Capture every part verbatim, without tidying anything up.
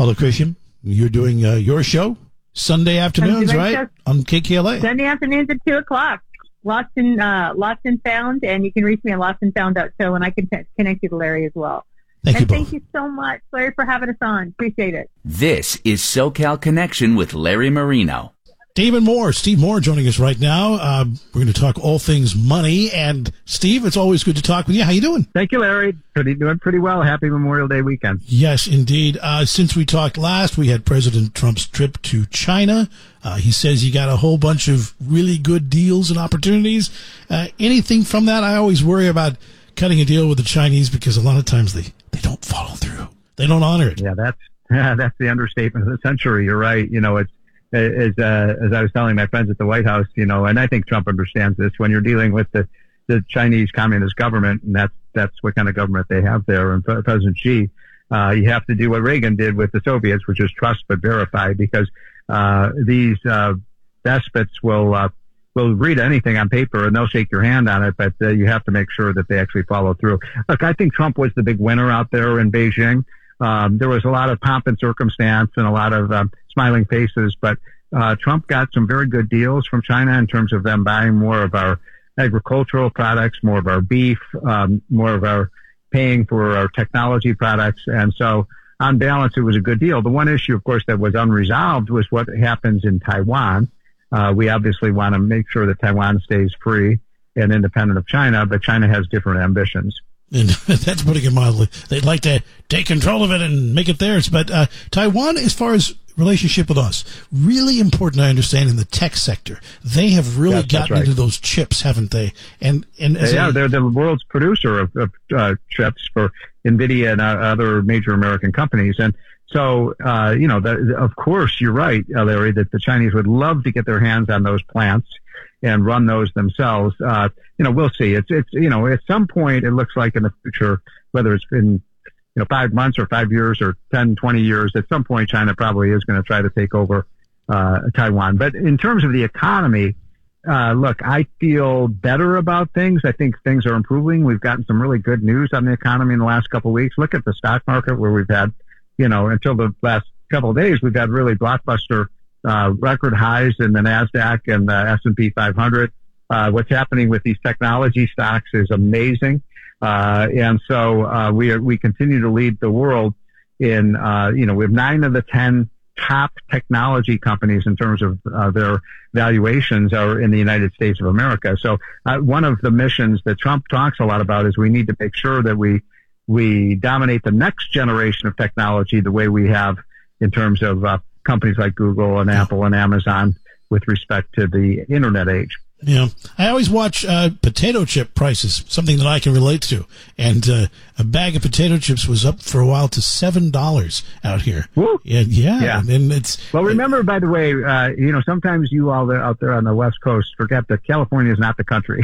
Paula Christian, you're doing uh, your show Sunday afternoons, right? Show. On K K L A. Sunday afternoons at two o'clock. Lost and, uh, Lost and Found, and you can reach me at lost and found dot show, and I can t- connect you to Larry as well. Thank and you both. Thank you so much, Larry, for having us on. Appreciate it. This is SoCal Connection with Larry Marino. David Moore, Steve Moore joining us right now. Uh, we're going to talk all things money. And Steve, it's always good to talk with you. How you doing? Thank you, Larry. Pretty doing pretty well. Happy Memorial Day weekend. Yes, indeed. Uh, since we talked last, we had President Trump's trip to China. Uh, he says he got a whole bunch of really good deals and opportunities. Uh, anything from that? I always worry about cutting a deal with the Chinese because a lot of times they, they don't follow through. They don't honor it. Yeah, that's yeah, that's the understatement of the century. You're right. You know, it's As, uh, as I was telling my friends at the White House, you know, and I think Trump understands this, when you're dealing with the, the Chinese Communist government, and that's, that's what kind of government they have there, and President Xi, uh, you have to do what Reagan did with the Soviets, which is trust but verify, because, uh, these, uh, despots will, uh, will read anything on paper and they'll shake your hand on it, but uh, you have to make sure that they actually follow through. Look, I think Trump was the big winner out there in Beijing. Um, there was a lot of pomp and circumstance and a lot of um, smiling faces, but uh, Trump got some very good deals from China in terms of them buying more of our agricultural products, more of our beef, um, more of our paying for our technology products. And so on balance, it was a good deal. The one issue, of course, that was unresolved was what happens in Taiwan. Uh, we obviously want to make sure that Taiwan stays free and independent of China, but China has different ambitions. And that's putting it mildly. They'd like to take control of it and make it theirs. But uh, Taiwan, as far as relationship with us, really important, I understand, in the tech sector. They have really yes, gotten right. into those chips, haven't they? And and as yeah, a, they're the world's producer of, of uh, chips for NVIDIA and uh, other major American companies. And so, uh, you know, the, of course, you're right, Larry, that the Chinese would love to get their hands on those plants and run those themselves. Uh, you know, we'll see. It's, it's, you know, at some point it looks like in the future, whether it's in, you know, five months or five years or ten, twenty years, at some point China probably is going to try to take over, uh, Taiwan. But in terms of the economy, uh, look, I feel better about things. I think things are improving. We've gotten some really good news on the economy in the last couple of weeks. Look at the stock market where we've had, you know, until the last couple of days, we've had really blockbuster Uh, record highs in the NASDAQ and the S and P five hundred. Uh, what's happening with these technology stocks is amazing. Uh, and so, uh, we are, we continue to lead the world in, uh, you know, we have nine of the ten top technology companies in terms of, uh, their valuations are in the United States of America. So, uh, one of the missions that Trump talks a lot about is we need to make sure that we, we dominate the next generation of technology the way we have in terms of, uh, companies like Google and Apple and Amazon with respect to the internet age. Yeah. I always watch uh, potato chip prices, something that I can relate to. And uh, a bag of potato chips was up for a while to seven dollars out here. Woo. And yeah, yeah. And it's well, remember, by the way, uh, you know, sometimes you all there, out there on the West Coast forget that California is not the country.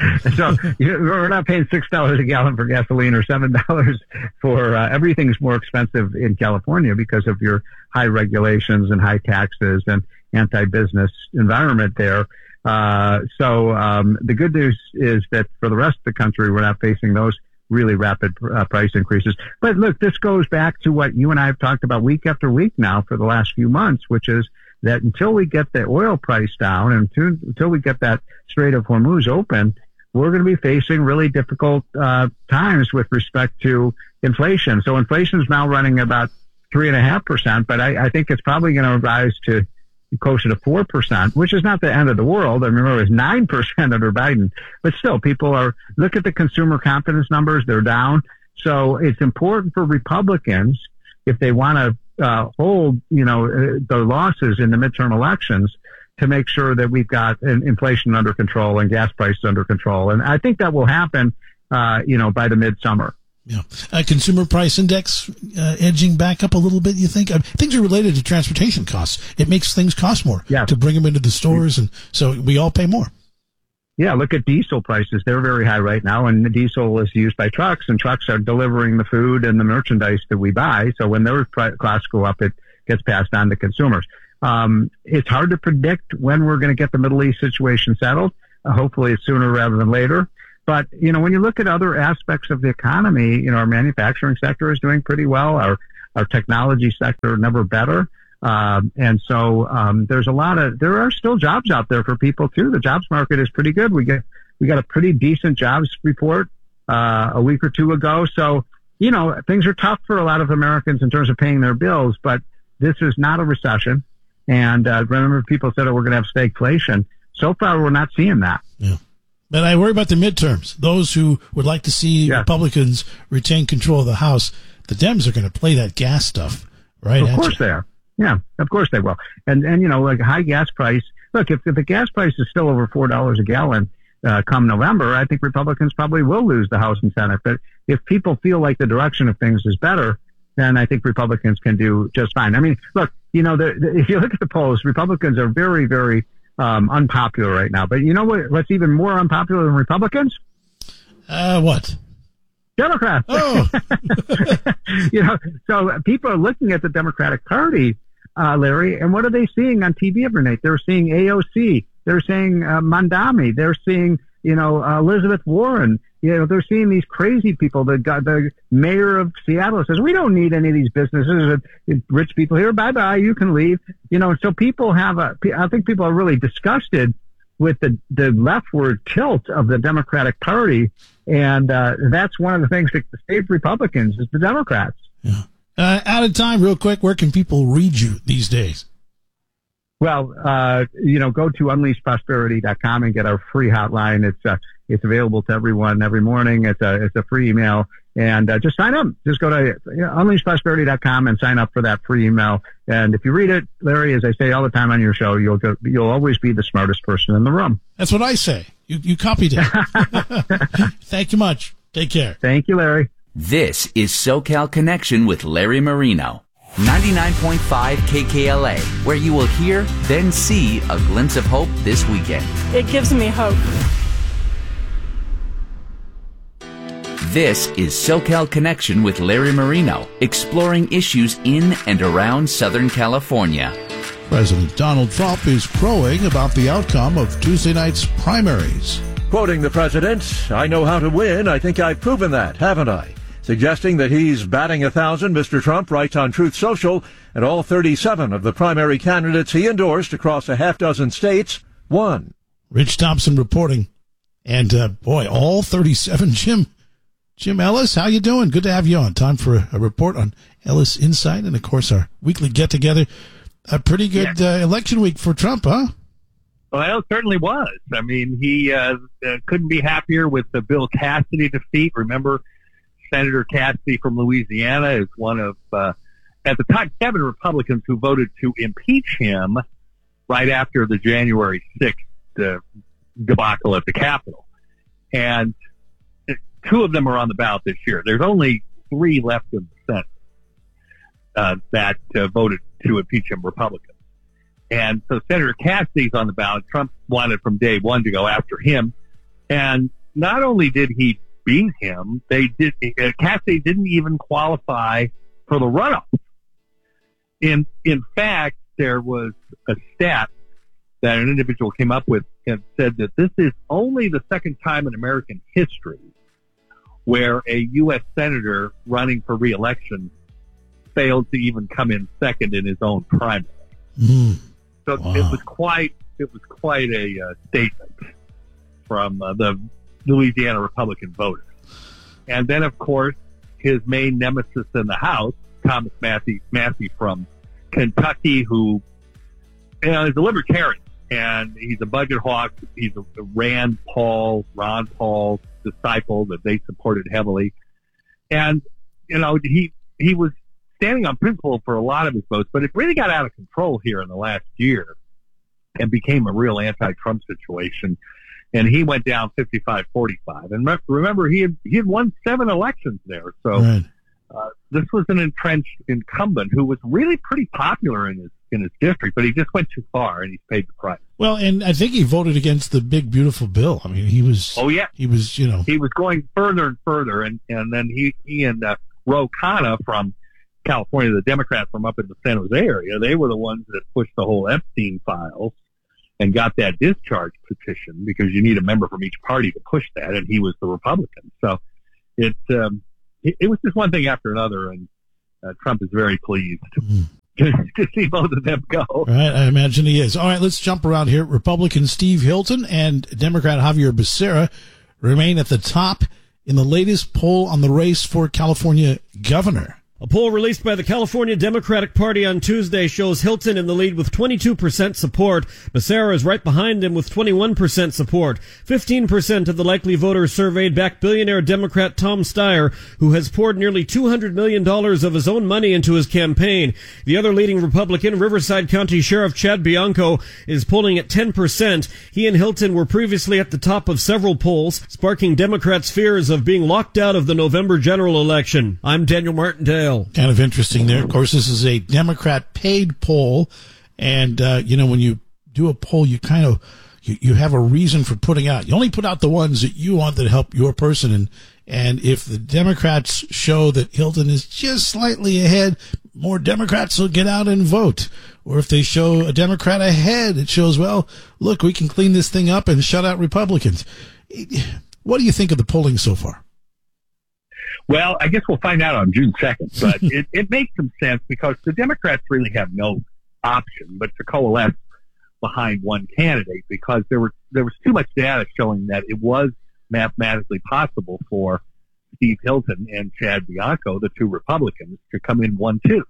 So you, we're not paying six dollars a gallon for gasoline or seven dollars for uh, everything's more expensive in California because of your high regulations and high taxes and anti-business environment there. Uh, so, um, the good news is that for the rest of the country, we're not facing those really rapid uh, price increases. But look, this goes back to what you and I have talked about week after week now for the last few months, which is that until we get the oil price down and to, until we get that Strait of Hormuz open, we're going to be facing really difficult, uh, times with respect to inflation. So inflation is now running about three and a half percent, but I, I think it's probably going to rise to closer to four percent, which is not the end of the world. I remember it was nine percent under Biden, but still people are, look at the consumer confidence numbers. They're down. So it's important for Republicans, if they want to uh, hold, you know, uh, the losses in the midterm elections, to make sure that we've got an inflation under control and gas prices under control. And I think that will happen, uh, you know, by the midsummer. Yeah. Uh, consumer price index uh, edging back up a little bit, you think? Uh, things are related to transportation costs. It makes things cost more yeah. to bring them into the stores, and so we all pay more. Yeah, look at diesel prices. They're very high right now, and the diesel is used by trucks, and trucks are delivering the food and the merchandise that we buy. So when their costs go up, it gets passed on to consumers. Um, it's hard to predict when we're going to get the Middle East situation settled. Uh, hopefully it's sooner rather than later. But, you know, when you look at other aspects of the economy, you know, our manufacturing sector is doing pretty well. Our, our technology sector never better. Um, and so um, there's a lot of there are still jobs out there for people too. The jobs market is pretty good. We get we got a pretty decent jobs report uh, a week or two ago. So you know things are tough for a lot of Americans in terms of paying their bills, but this is not a recession. And uh, remember, people said, "Oh, we're going to have stagflation." So far, we're not seeing that. Yeah. But I worry about the midterms. Those who would like to see yeah. Republicans retain control of the House, the Dems are going to play that gas stuff, right? Of course they are. Yeah, of course they will. And, and you know, like a high gas price. Look, if, if the gas price is still over four dollars a gallon uh, come November, I think Republicans probably will lose the House and Senate. But if people feel like the direction of things is better, then I think Republicans can do just fine. I mean, look, you know, the, the, if you look at the polls, Republicans are very, very um, unpopular right now. But you know what? What's even more unpopular than Republicans? Uh, what? Democrats. Oh. You know, so people are looking at the Democratic Party, uh, Larry, and what are they seeing on T V every night? They're seeing A O C. They're seeing uh, Mondami. They're seeing, you know, uh, Elizabeth Warren. You know, they're seeing these crazy people. The, the mayor of Seattle says, we don't need any of these businesses. Rich people here, bye-bye, you can leave. You know, so people have a, I think people are really disgusted with the, the leftward tilt of the Democratic Party. And uh, that's one of the things that saves Republicans is the Democrats. Yeah. Uh, out of time, real quick, where can people read you these days? Well, uh, you know, go to unleash prosperity dot com and get our free hotline. It's uh, it's available to everyone every morning. It's a it's a free email, and uh, just sign up. Just go to you know, unleash prosperity dot com and sign up for that free email. And if you read it, Larry, as I say all the time on your show, you'll go, you'll always be the smartest person in the room. That's what I say. You you copied it. Thank you much. Take care. Thank you, Larry. This is SoCal Connection with Larry Marino. ninety-nine point five K K L A, where you will hear, then see a glimpse of hope this weekend. It gives me hope. This is SoCal Connection with Larry Marino, exploring issues in and around Southern California. President Donald Trump is crowing about the outcome of Tuesday night's primaries. Quoting the president, I know how to win. I think I've proven that, haven't I? Suggesting that he's batting a thousand, Mister Trump writes on Truth Social, and all thirty-seven of the primary candidates he endorsed across a half dozen states won. Rich Thompson reporting. And, uh, boy, all thirty-seven. Jim, Jim Ellis, how you doing? Good to have you on. Time for a, a report on Ellis Insight and, of course, our weekly get-together. A pretty good uh, election week for Trump, huh? Well, it certainly was. I mean, he uh, uh, couldn't be happier with the Bill Cassidy defeat. Remember, Senator Cassidy from Louisiana is one of, uh, at the time, seven Republicans who voted to impeach him right after the January sixth uh, debacle at the Capitol. And two of them are on the ballot this year. There's only three left in the Senate uh, that uh, voted to impeach him, Republicans. And so Senator Cassidy's on the ballot. Trump wanted from day one to go after him. And not only did he beat him, they did. Uh, Cassidy didn't even qualify for the runoff. In in fact, there was a stat that an individual came up with and said that this is only the second time in American history where a U S senator running for re-election failed to even come in second in his own primary. Mm. So Wow. it was quite it was quite a uh, statement from uh, the Louisiana Republican voters. And then, of course, his main nemesis in the House, Thomas Massey, Massey from Kentucky, who you know, is a libertarian, and he's a budget hawk. He's a Rand Paul, Ron Paul disciple that they supported heavily. And, you know, he he was standing on principle for a lot of his votes, but it really got out of control here in the last year and became a real anti-Trump situation. And he went down fifty-five forty-five. And remember, he had, he had won seven elections there. So Right. uh, this was an entrenched incumbent who was really pretty popular in his in his district, but he just went too far and he's paid the price. Well, and I think he voted against the big, beautiful bill. I mean, he was, Oh, yeah. he was, you know, He was going further and further. And, and then he, he and uh, Ro Khanna from California, the Democrat from up in the San Jose area, they were the ones that pushed the whole Epstein files and got that discharge petition, because you need a member from each party to push that, and he was the Republican. So it um, it, it was just one thing after another, and uh, Trump is very pleased mm. to, to see both of them go. All right, I imagine he is. All right, let's jump around here. Republican Steve Hilton and Democrat Javier Becerra remain at the top in the latest poll on the race for California governor. A poll released by the California Democratic Party on Tuesday shows Hilton in the lead with twenty-two percent support. Becerra is right behind him with twenty-one percent support. fifteen percent of the likely voters surveyed back billionaire Democrat Tom Steyer, who has poured nearly two hundred million dollars of his own money into his campaign. The other leading Republican, Riverside County Sheriff Chad Bianco, is polling at ten percent. He and Hilton were previously at the top of several polls, sparking Democrats' fears of being locked out of the November general election. I'm Daniel Martindale. Kind of interesting there. Of course, this is a Democrat paid poll. And, uh, you know, when you do a poll, you kind of, you, you have a reason for putting out. You only put out the ones that you want that help your person. And, and if the Democrats show that Hilton is just slightly ahead, more Democrats will get out and vote. Or if they show a Democrat ahead, it shows, well, look, we can clean this thing up and shut out Republicans. What do you think of the polling so far? Well, I guess we'll find out on June second, but it, it makes some sense because the Democrats really have no option but to coalesce behind one candidate because there were there was too much data showing that it was mathematically possible for Steve Hilton and Chad Bianco, the two Republicans, to come in one two.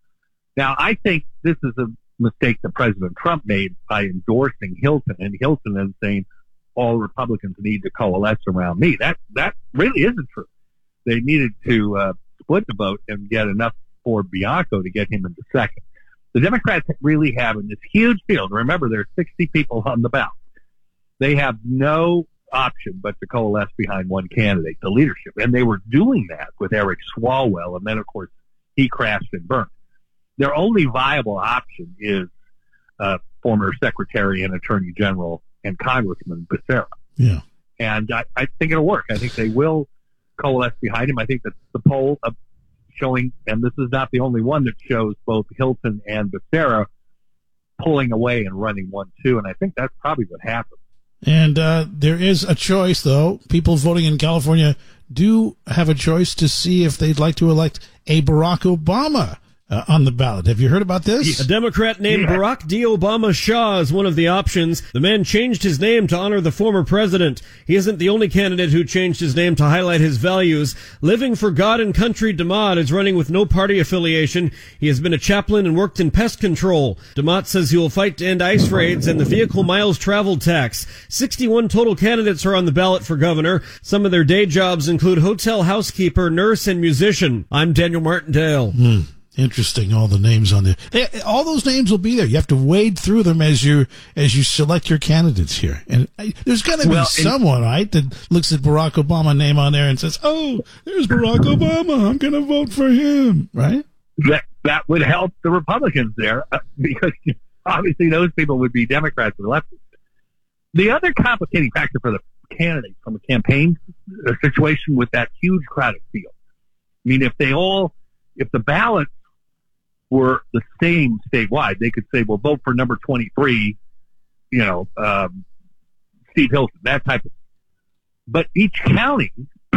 Now, I think this is a mistake that President Trump made by endorsing Hilton, and Hilton is saying all Republicans need to coalesce around me. That that really isn't true. They needed to uh, split the vote and get enough for Bianco to get him into second. The Democrats really have in this huge field, remember there are sixty people on the ballot, they have no option but to coalesce behind one candidate, the leadership. And they were doing that with Eric Swalwell, and then, of course, he crashed and burned. Their only viable option is uh, former Secretary and Attorney General and Congressman Becerra. Yeah. And I, I think it'll work. I think they will coalesce behind him. I think that the poll of showing, and this is not the only one that shows both Hilton and Becerra pulling away and running one two, and I think that's probably what happened. And uh, there is a choice, though. People voting in California do have a choice to see if they'd like to elect a Barack Obama Uh, on the ballot. Have you heard about this? A Democrat named yeah. Barack D. Obama Shaw is one of the options. The man changed his name to honor the former president. He isn't the only candidate who changed his name to highlight his values. Living for God and Country DeMott is running with no party affiliation. He has been a chaplain and worked in pest control. DeMott says he will fight to end ice raids and the vehicle miles traveled tax. sixty-one total candidates are on the ballot for governor. Some of their day jobs include hotel housekeeper, nurse, and musician. I'm Daniel Martindale. Hmm. Interesting, all the names on there. They, all those names will be there. You have to wade through them as you as you select your candidates here. And I, there's going to be well, someone, right, that looks at Barack Obama name on there and says, "Oh, there's Barack Obama. I'm going to vote for him." Right? That that would help the Republicans there uh, because obviously those people would be Democrats or leftists. The other complicating factor for the candidate from a campaign a situation with that huge crowded field. I mean, if they all, if the ballots were the same statewide, they could say, well, vote for number twenty-three, you know, um, Steve Hilton, that type of thing. But each county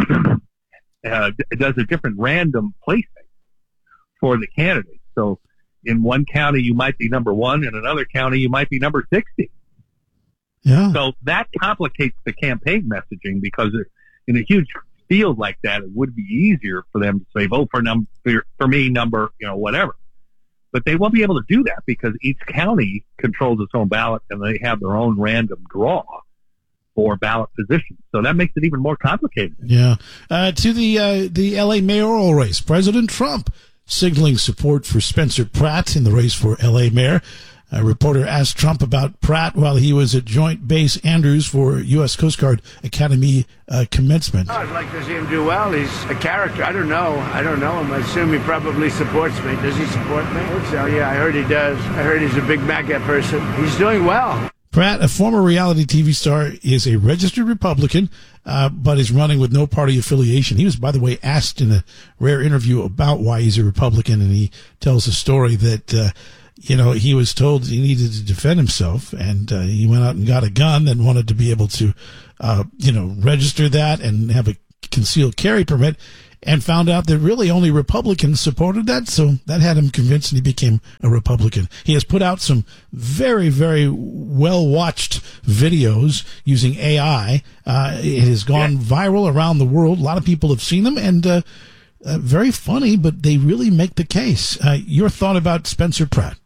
uh, does a different random placement for the candidates. So in one county, you might be number one. In another county, you might be number sixty. Yeah. So that complicates the campaign messaging because in a huge field like that, it would be easier for them to say, vote for, num- for, for me, number, you know, whatever. But they won't be able to do that because each county controls its own ballot and they have their own random draw for ballot positions. So that makes it even more complicated. Yeah. Uh, to the uh, the L A mayoral race, President Trump signaling support for Spencer Pratt in the race for L A mayor. A reporter asked Trump about Pratt while he was at Joint Base Andrews for U S Coast Guard Academy uh, commencement. I'd like to see him do well. He's a character. I don't know. I don't know him. I assume he probably supports me. Does he support me? I hope so. Yeah, I heard he does. I heard he's a big MAGA person. He's doing well. Pratt, a former reality T V star, is a registered Republican, uh, but is running with no party affiliation. He was, by the way, asked in a rare interview about why he's a Republican, and he tells a story that uh, you know, he was told he needed to defend himself, and uh, he went out and got a gun and wanted to be able to, uh, you know, register that and have a concealed carry permit. and found out that really only Republicans supported that. So that had him convinced, and he became a Republican. He has put out some very, very well-watched videos using A I. Uh, it has gone yeah. viral around the world. A lot of people have seen them, and uh, uh, very funny, but they really make the case. Uh, your thought about Spencer Pratt?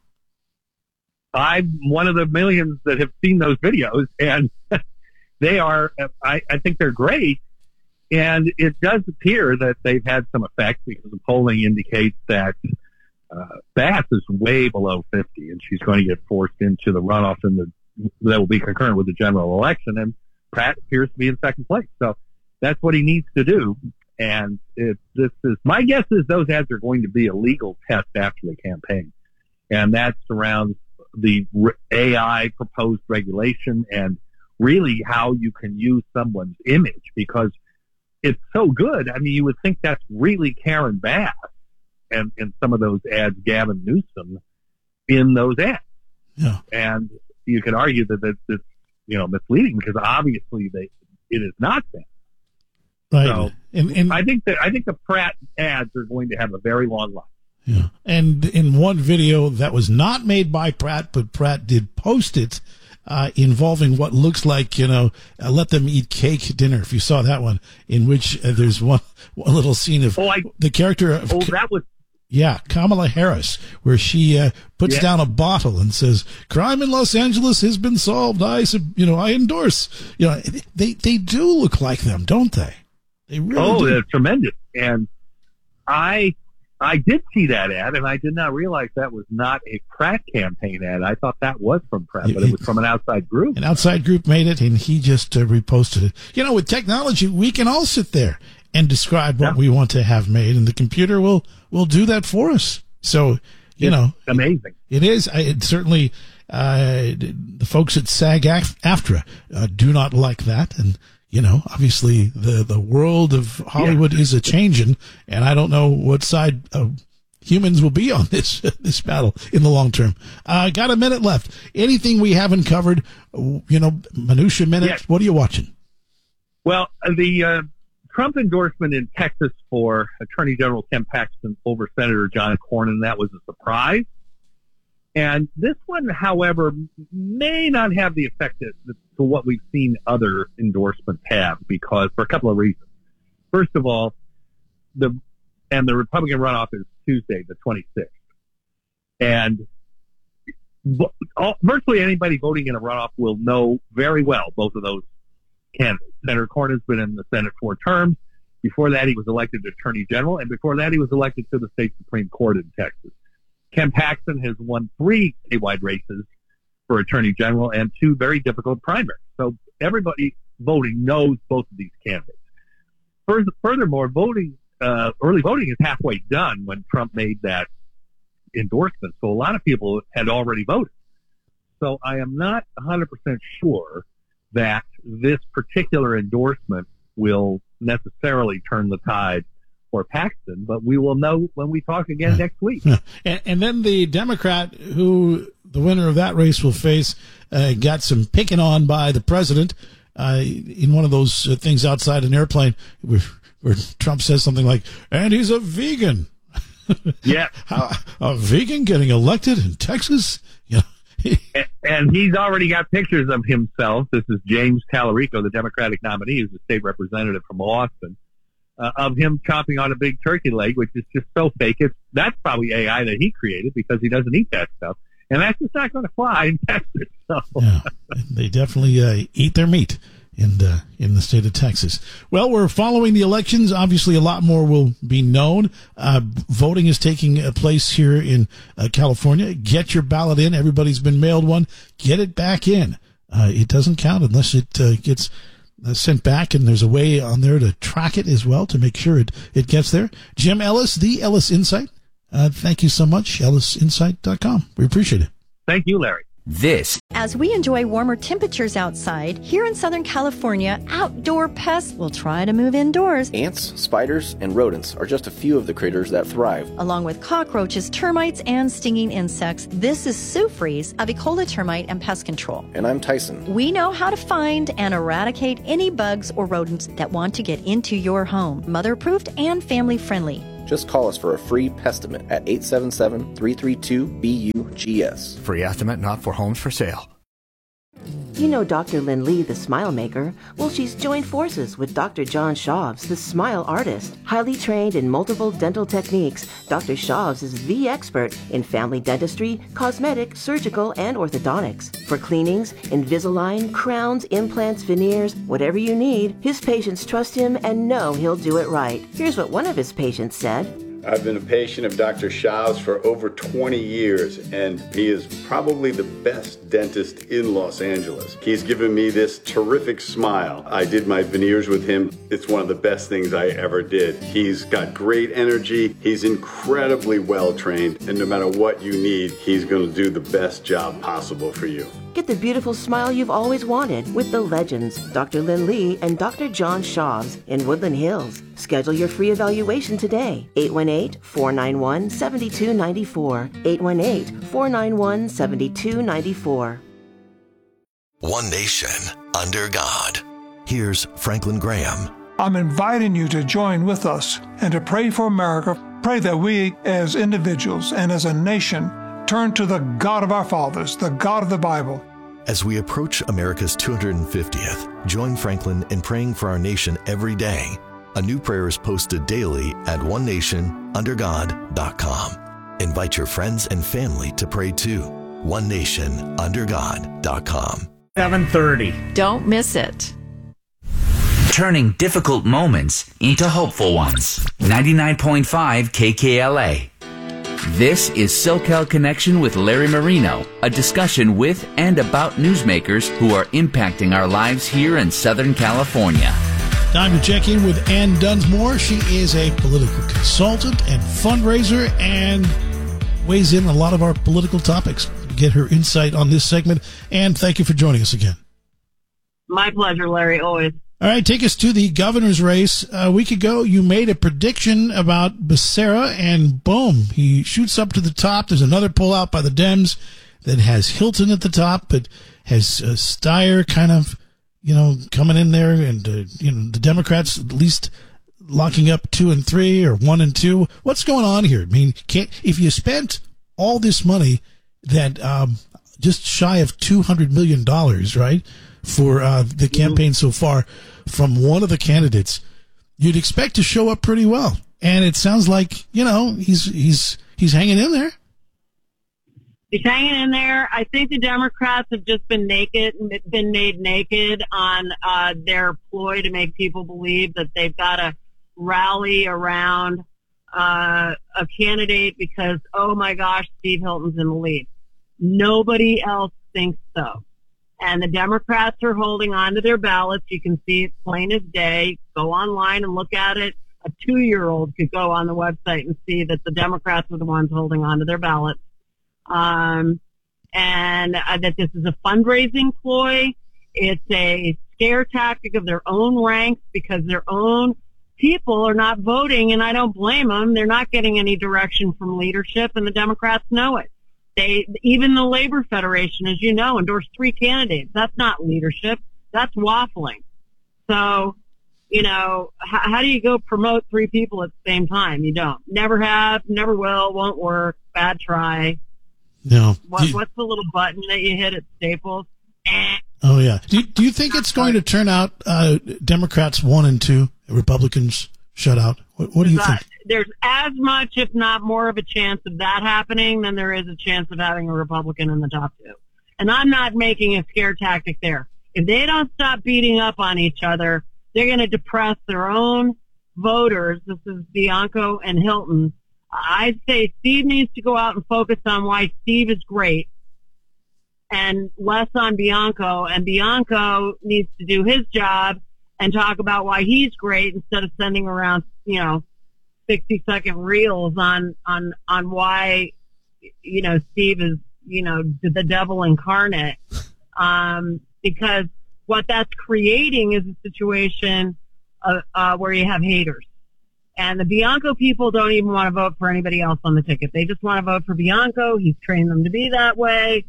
I'm one of the millions that have seen those videos, and they are, I, I think they're great. And it does appear that they've had some effect, because the polling indicates that uh, Bass is way below fifty, and she's going to get forced into the runoff in the, that will be concurrent with the general election. And Pratt appears to be in second place. So that's what he needs to do. And it, this is, my guess is those ads are going to be a legal test after the campaign. And that surrounds the A I proposed regulation and really how you can use someone's image, because it's so good. I mean, you would think that's really Karen Bass and, and some of those ads, Gavin Newsom, in those ads. Yeah. And you could argue that it's, it's you know, misleading, because obviously they, it is not that. Right. So and, and, I think that, I think the Pratt ads are going to have a very long life. Yeah. And in one video that was not made by Pratt, but Pratt did post it, Uh, involving what looks like, you know, uh, let them eat cake dinner. If you saw that one, in which uh, there's one, one little scene of oh, I, the character of, oh, that was, yeah, Kamala Harris, where she uh, puts yeah. down a bottle and says, "Crime in Los Angeles has been solved. I, you know, I endorse." You know, they they do look like them, don't they? They really oh, do. they're tremendous. And I. I did see that ad, and I did not realize that was not a Pratt campaign ad. I thought that was from Pratt, but it was from an outside group. An outside group made it, and he just uh, reposted it. You know, with technology, we can all sit there and describe what yeah. we want to have made, and the computer will, will do that for us. So, you it's know. amazing. It is. I, it certainly, uh, the folks at SAG-AFTRA uh, do not like that, and you know, obviously the, the world of Hollywood yeah. is a changing, and I don't know what side uh, humans will be on this this battle in the long term. Uh, got a minute left. Anything we haven't covered? You know, minutia minute. Yes. What are you watching? Well, the uh, Trump endorsement in Texas for Attorney General Ken Paxton over Senator John Cornyn, that was a surprise. And this one, however, may not have the effect that, to what we've seen other endorsements have, because for a couple of reasons. First of all, the and the Republican runoff is Tuesday, the twenty-sixth, and all, virtually anybody voting in a runoff will know very well both of those candidates. Senator Cornyn's been in the Senate four terms. Before that, he was elected Attorney General, and before that, he was elected to the state Supreme Court in Texas. Ken Paxton has won three statewide races for Attorney General and two very difficult primaries. So everybody voting knows both of these candidates. Furthermore, voting, uh, early voting is halfway done when Trump made that endorsement. So a lot of people had already voted. So I am not one hundred percent sure that this particular endorsement will necessarily turn the tide for Paxton, but we will know when we talk again next week. And, and then the Democrat who the winner of that race will face uh, got some picking on by the president uh, in one of those uh, things outside an airplane where, where Trump says something like, "And he's a vegan." Yeah. How, a vegan getting elected in Texas? You know. and, and he's already got pictures of himself. This is James Talarico, the Democratic nominee, who's a state representative from Austin. Uh, of him chopping on a big turkey leg, which is just so fake. It's, that's probably A I that he created, because he doesn't eat that stuff. And that's just not going to fly in Texas. So. Yeah, they definitely uh, eat their meat in, uh, in the state of Texas. Well, we're following the elections. Obviously, a lot more will be known. Uh, voting is taking place here in uh, California. Get your ballot in. Everybody's been mailed one. Get it back in. Uh, it doesn't count unless it uh, gets Uh, sent back, and there's a way on there to track it as well to make sure it, it gets there. Jim Ellis, the Ellis Insight. Uh, thank you so much, ellis insight dot com. We appreciate it. Thank you, Larry. This. As we enjoy warmer temperatures outside, here in Southern California, outdoor pests will try to move indoors. Ants, spiders, and rodents are just a few of the critters that thrive. Along with cockroaches, termites, and stinging insects, this is Sue Fries of Ecola Termite and Pest Control. And I'm Tyson. We know how to find and eradicate any bugs or rodents that want to get into your home. Mother-approved and family-friendly. Just call us for a free pestimate at eight seven seven, three three two, B U G S. Free estimate not for homes for sale. You know Doctor Lynn Lee, the Smile Maker? Well, she's joined forces with Doctor John Shavs, the Smile Artist. Highly trained in multiple dental techniques, Doctor Shavs is the expert in family dentistry, cosmetic, surgical, and orthodontics. For cleanings, Invisalign, crowns, implants, veneers, whatever you need, his patients trust him and know he'll do it right. Here's what one of his patients said. I've been a patient of Doctor Shavs for over twenty years, and he is probably the best dentist in Los Angeles. He's given me this terrific smile. I did my veneers with him. It's one of the best things I ever did. He's got great energy. He's incredibly well trained, and no matter what you need, he's going to do the best job possible for you. Get the beautiful smile you've always wanted with the legends, Doctor Lynn Lee and Doctor John Shavs in Woodland Hills. Schedule your free evaluation today. eight one eight, four nine one, seven two nine four. eight one eight, four nine one, seven two nine four. One nation under God. Here's Franklin Graham. I'm inviting you to join with us and to pray for America. Pray that we as individuals and as a nation turn to the God of our fathers, the God of the Bible. As we approach America's two hundred fiftieth, join Franklin in praying for our nation every day. A new prayer is posted daily at one nation under god dot com. Invite your friends and family to pray too. one nation under god dot com. seven thirty. Don't miss it. Turning difficult moments into hopeful ones. ninety-nine point five K K L A. This is SoCal Connection with Larry Marino, a discussion with and about newsmakers who are impacting our lives here in Southern California. Time to check in with Ann Dunsmore. She is a political consultant and fundraiser and weighs in on a lot of our political topics. Get her insight on this segment. Ann, thank you for joining us again. My pleasure, Larry, always. All right, take us to the governor's race. A week ago, you made a prediction about Becerra, and boom, he shoots up to the top. There's another poll out by the Dems that has Hilton at the top, but has uh, Steyer kind of, you know, coming in there, and, uh, you know, the Democrats at least locking up two and three or one and two. What's going on here? I mean, can't, if you spent all this money that um, just shy of two hundred million dollars, right, for uh, the campaign so far, from one of the candidates, you'd expect to show up pretty well. And it sounds like, you know, he's he's he's hanging in there. He's hanging in there. I think the Democrats have just been naked, been made naked on uh, their ploy to make people believe that they've got to rally around uh, a candidate because, oh my gosh, Steve Hilton's in the lead. Nobody else thinks so. And the Democrats are holding on to their ballots. You can see it plain as day. Go online and look at it. A two-year-old could go on the website and see that the Democrats are the ones holding on to their ballots. Um, and uh, that this is a fundraising ploy. It's a scare tactic of their own ranks because their own people are not voting, and I don't blame them. They're not getting any direction from leadership, and the Democrats know it. They, even the Labor Federation, as you know, endorsed three candidates. That's not leadership. That's waffling. So, you know, how, how do you go promote three people at the same time? You don't. Never have, never will, won't work, bad try. No. What, you, what's the little button that you hit at Staples? Eh. Oh, yeah. Do, do you think it's going to turn out uh, Democrats one and two, Republicans shut out? What, what do you think? There's as much, if not more, of a chance of that happening than there is a chance of having a Republican in the top two. And I'm not making a scare tactic there. If they don't stop beating up on each other, they're going to depress their own voters. This is Bianco and Hilton. I'd say Steve needs to go out and focus on why Steve is great and less on Bianco. And Bianco needs to do his job and talk about why he's great instead of sending around, you know, sixty second reels on, on, on why, you know, Steve is you know, the devil incarnate, um, because what that's creating is a situation uh, uh, where you have haters. And the Bianco people don't even want to vote for anybody else on the ticket. They just want to vote for Bianco. He's trained them to be that way.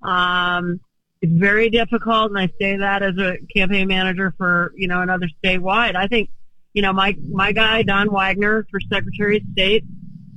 Um, it's very difficult, and I say that as a campaign manager for, you know, another statewide. I think, you know, my my guy, Don Wagner, for Secretary of State,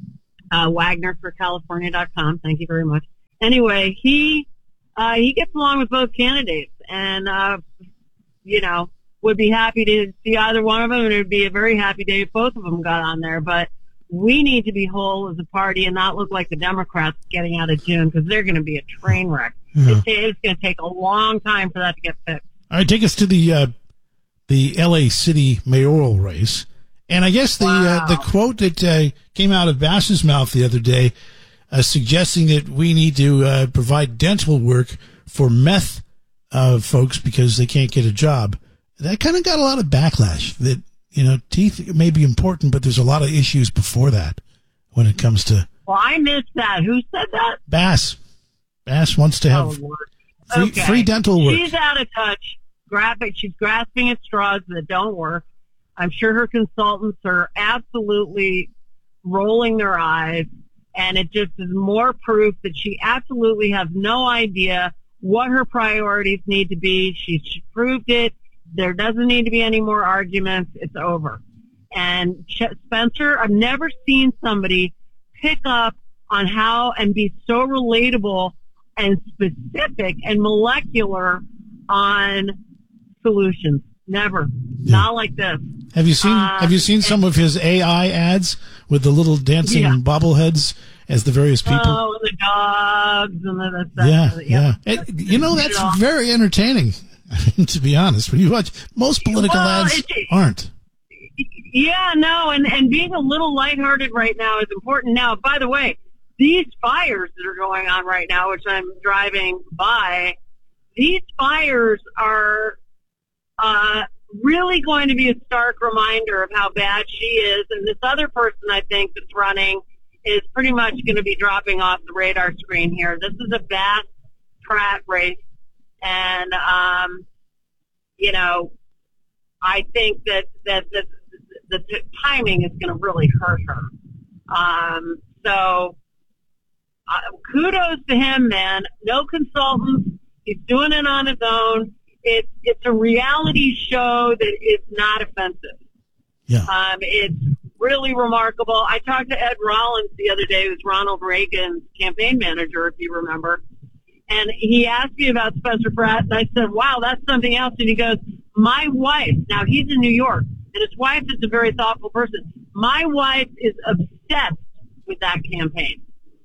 uh, Wagner for California dot com. Thank you very much. Anyway, he uh, he gets along with both candidates, and, uh, you know, would be happy to see either one of them, and it would be a very happy day if both of them got on there. But we need to be whole as a party and not look like the Democrats getting out of June, because they're going to be a train wreck. Yeah. It's, it's going to take a long time for that to get fixed. All right, take us to the uh, the L A City mayoral race. And I guess the Wow. uh, the quote that uh, came out of Bass's mouth the other day, uh, suggesting that we need to uh, provide dental work for meth uh, folks because they can't get a job. That kind of got a lot of backlash. That, you know, teeth may be important, but there's a lot of issues before that when it comes to Well, I missed that. Who said that? Bass. Bass wants to have Oh, Lord. free, Okay. free dental work. She's out of touch. Graphic. She's grasping at straws that don't work. I'm sure her consultants are absolutely rolling their eyes, and it just is more proof that she absolutely has no idea what her priorities need to be. She's proved it. There doesn't need to be any more arguments. It's over. And Ch- Spencer, I've never seen somebody pick up on how and be so relatable and specific and molecular on solutions. Never. Not like this. Have you seen Uh, Have you seen some of his A I ads with the little dancing Yeah. bobbleheads as the various people? Oh, and the dogs and the, the yeah, yeah. It- you know, that's very entertaining. To be honest, when you watch most political Well, ads it- aren't. Yeah, no, and, and being a little lighthearted right now is important. Now, by the way, these fires that are going on right now, which I'm driving by, these fires are uh, really going to be a stark reminder of how bad she is. And this other person, I think, that's running is pretty much going to be dropping off the radar screen here. This is a Bass Pratt race. And, um, you know, I think that, that the, the, the timing is going to really hurt her. Um, so uh, kudos to him, man. No consultants. He's doing it on his own. It's, it's a reality show that is not offensive. Yeah. Um, it's really remarkable. I talked to Ed Rollins the other day, who's Ronald Reagan's campaign manager, if you remember. And he asked me about Spencer Pratt, and I said, wow, that's something else. And he goes, my wife, now he's in New York, and his wife is a very thoughtful person. My wife is obsessed with that campaign.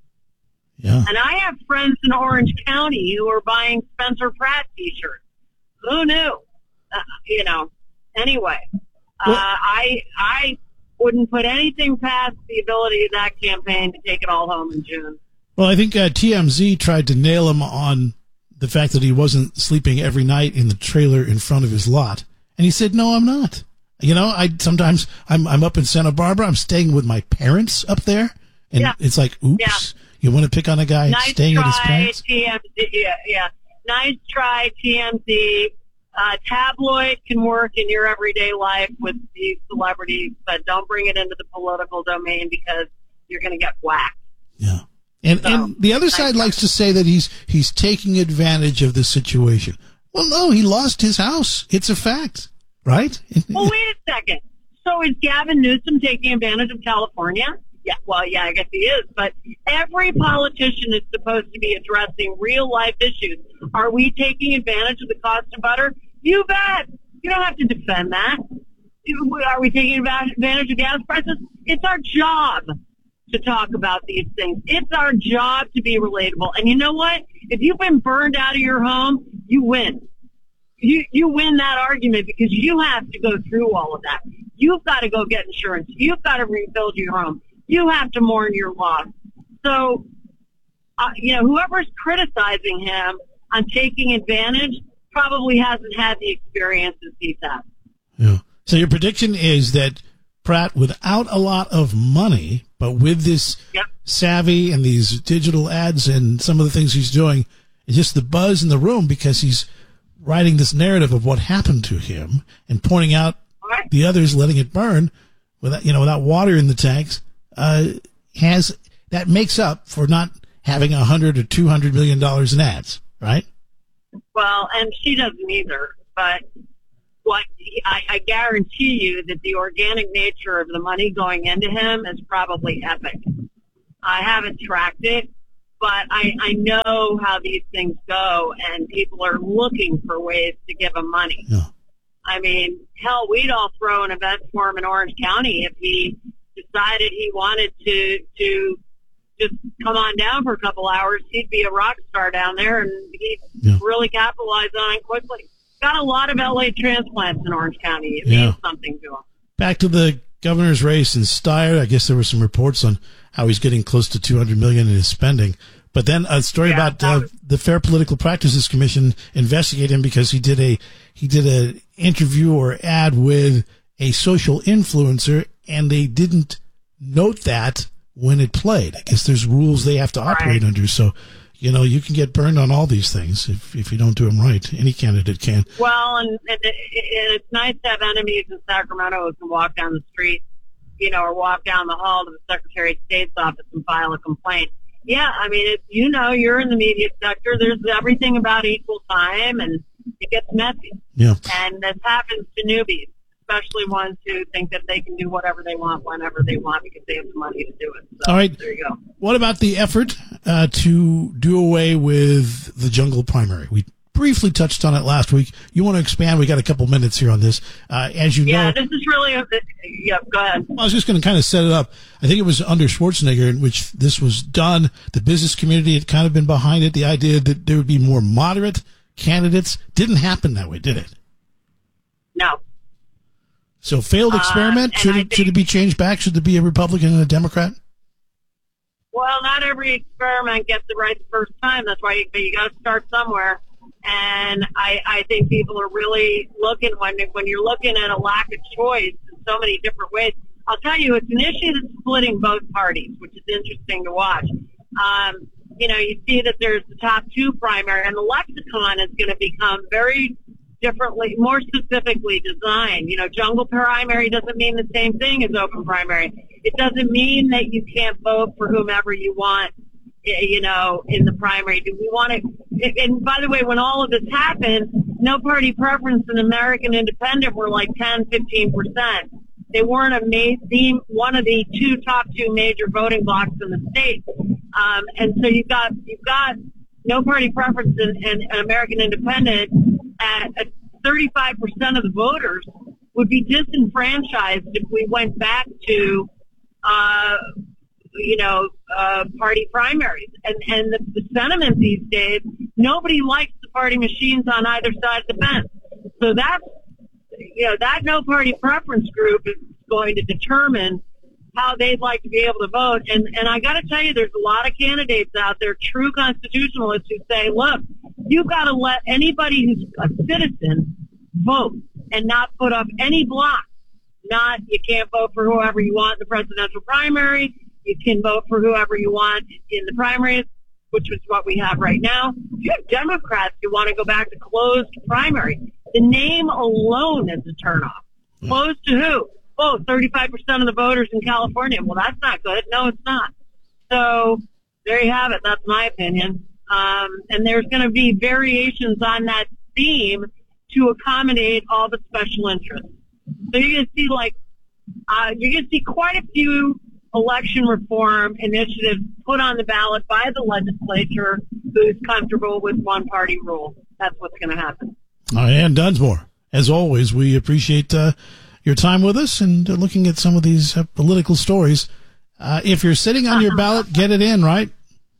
Yeah. And I have friends in Orange County who are buying Spencer Pratt t-shirts. Who knew? Uh, you know, anyway, uh, I, I wouldn't put anything past the ability of that campaign to take it all home in June. Well, I think uh, T M Z tried to nail him on the fact that he wasn't sleeping every night in the trailer in front of his lot, and he said, "No, I'm not. You know, I sometimes I'm I'm up in Santa Barbara. I'm staying with my parents up there, and Yeah. it's like, oops, Yeah. you want to pick on a guy Nice staying try, with his parents? T M Z. Yeah, yeah. Nice try, T M Z. Uh, tabloid can work in your everyday life with these celebrities, but don't bring it into the political domain because you're going to get whacked. And and the other side likes to say that he's he's taking advantage of the situation. Well, no, he lost his house. It's a fact, right? Well, wait a second. So is Gavin Newsom taking advantage of California? Yeah, well, yeah, I guess he is. But every politician is supposed to be addressing real life issues. Are we taking advantage of the cost of butter? You bet. You don't have to defend that. Are we taking advantage of gas prices? It's our job to talk about these things. It's our job to be relatable. And you know what? If you've been burned out of your home, you win. You you win that argument because you have to go through all of that. You've got to go get insurance. You've got to rebuild your home. You have to mourn your loss. So, uh, you know, whoever's criticizing him on taking advantage probably hasn't had the experiences he's had. Yeah. So your prediction is that Pratt, without a lot of money, but with this Yep. savvy and these digital ads and some of the things he's doing, and just the buzz in the room because he's writing this narrative of what happened to him and pointing out the others letting it burn without, you know, without water in the tanks, uh, has, that makes up for not having a hundred or two hundred million dollars in ads, right? Well, and she doesn't either, but what I, I guarantee you that the organic nature of the money going into him is probably epic. I haven't tracked it, but I, I know how these things go, and people are looking for ways to give him money. Yeah. I mean, hell, we'd all throw an event for him in Orange County if he decided he wanted to to just come on down for a couple hours. He'd be a rock star down there, and he'd yeah. really capitalize on it quickly. Got a lot of L A transplants in Orange County. It yeah. means something to him. Back to the governor's race in Steyer. I guess there were some reports on how he's getting close to two hundred million dollars in his spending. But then a story yeah, about uh, the Fair Political Practices Commission investigated him because he did a he did an interview or ad with a social influencer, and they didn't note that when it played. I guess there's rules they have to operate right. under. So, you know, you can get burned on all these things if if you don't do them right. Any candidate can. Well, and, and, it, and it's nice to have enemies in Sacramento who can walk down the street, you know, or walk down the hall to the Secretary of State's office and file a complaint. Yeah, I mean, it's, you know, you're in the media sector. There's everything about equal time, and it gets messy. Yeah. And this happens to newbies, especially ones who think that they can do whatever they want whenever they want because they have the money to do it. So, all right. There you go. What about the effort uh, to do away with the jungle primary? We briefly touched on it last week. You want to expand? We got a couple minutes here on this. Uh, as you yeah, know. Yeah, this is really a, yeah, go ahead. I was just going to kind of set it up. I think it was under Schwarzenegger in which this was done. The business community had kind of been behind it. The idea that there would be more moderate candidates didn't happen that way, did it? No. So failed experiment. Uh, should, it, think, should it be changed back? Should there be a Republican and a Democrat? Well, not every experiment gets it right the first time. That's why you, you got to start somewhere. And I, I think people are really looking, when when you're looking at a lack of choice in so many different ways. I'll tell you, it's an issue that's splitting both parties, which is interesting to watch. Um, you know, you see that there's the top two primary, and the lexicon is going to become very differently, more specifically designed. You know, jungle primary doesn't mean the same thing as open primary. It doesn't mean that you can't vote for whomever you want, you know, in the primary. Do we want to? And by the way, when all of this happened, no party preference and American Independent were like ten, fifteen percent. They weren't a ma- one of the two top two major voting blocks in the state. Um, and so you've got you've got no party preference and, and, and American Independent at, at thirty-five percent of the voters would be disenfranchised if we went back to, uh, you know, uh, party primaries. And, and the, the sentiment these days, nobody likes the party machines on either side of the fence. So that's, you know, that no party preference group is going to determine how they'd like to be able to vote. And, and I got to tell you, there's a lot of candidates out there, true constitutionalists, who say, look, you've got to let anybody who's a citizen vote and not put up any block. Not, you can't vote for whoever you want in the presidential primary. You can vote for whoever you want in the primaries, which is what we have right now. You have Democrats who want to go back to closed primary. The name alone is a turnoff. Closed to who? Oh, thirty-five percent of the voters in California. Well, that's not good. No, it's not. So there you have it. That's my opinion. Um, and there's going to be variations on that theme to accommodate all the special interests. So you're going to see, like, uh, you're going to see quite a few election reform initiatives put on the ballot by the legislature who's comfortable with one-party rule. That's what's going to happen. All right, Ann Dunsmore, as always, we appreciate uh, your time with us and uh, looking at some of these uh, political stories. Uh, if you're sitting on your ballot, get it in, right?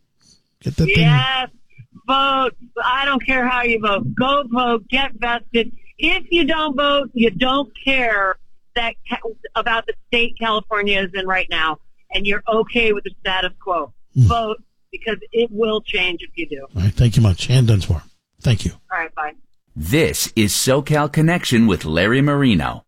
Get that yes, thing. Vote. I don't care how you vote. Go vote. Get vested. If you don't vote, you don't care that about the state California is in right now, and you're okay with the status quo. Mm. Vote, because it will change if you do. All right, thank you much. Ann Dunsmore. Thank you. All right, bye. This is SoCal Connection with Larry Marino.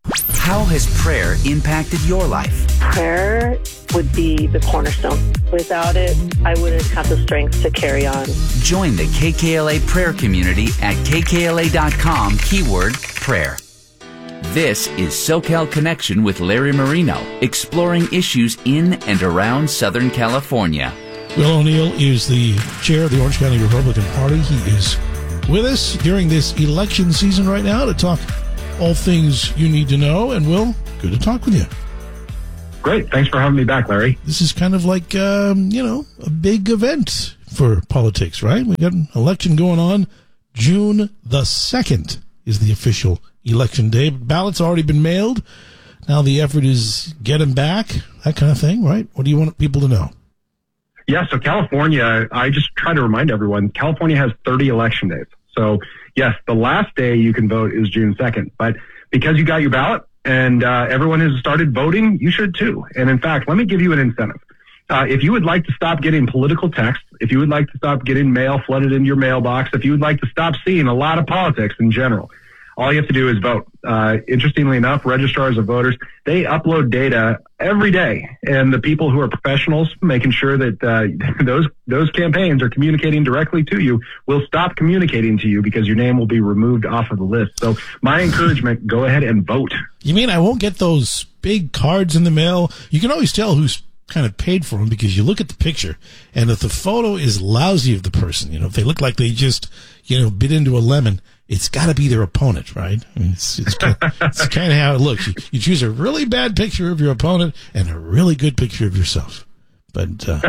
How has prayer impacted your life? Prayer would be the cornerstone. Without it, I wouldn't have the strength to carry on. Join the K K L A prayer community at K K L A dot com, keyword prayer. This is SoCal Connection with Larry Marino, exploring issues in and around Southern California. Will O'Neill is the chair of the Orange County Republican Party. He is with us during this election season right now to talk all things you need to know. And Will, good to talk with you. Great. Thanks for having me back, Larry. This is kind of like, um, you know, a big event for politics, right? We got an election going on. June the second is the official election day. Ballots already been mailed. Now the effort is get them back, that kind of thing, right? What do you want people to know? Yeah, so California, I just try to remind everyone, California has thirty election days. So, yes, the last day you can vote is June second. But because you got your ballot and uh, everyone has started voting, you should too. And in fact, let me give you an incentive. Uh, if you would like to stop getting political text, if you would like to stop getting mail flooded into your mailbox, if you would like to stop seeing a lot of politics in general, all you have to do is vote. Uh, interestingly enough, registrars of voters, they upload data every day. And the people who are professionals, making sure that uh, those those campaigns are communicating directly to you, will stop communicating to you because your name will be removed off of the list. So my encouragement, go ahead and vote. You mean I won't get those big cards in the mail? You can always tell who's kind of paid for them because you look at the picture, and if the photo is lousy of the person, you know, if they look like they just, you know, bit into a lemon, it's got to be their opponent, right? I mean, it's, it's, it's kind of how it looks. You, you choose a really bad picture of your opponent and a really good picture of yourself. But uh,